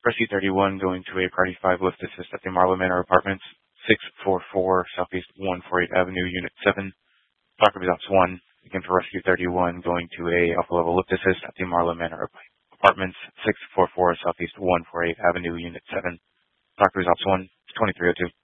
Rescue 31 going to a Party 5 lift assist at the Marlow Manor Apartments, 644 Southeast 148 Avenue, Unit 7. Talk Ops 1, again for Rescue 31 going to a upper level lift assist at the Marlow Manor Apartments, 644 Southeast 148 Avenue, Unit 7. Talk Ops 1, 2302.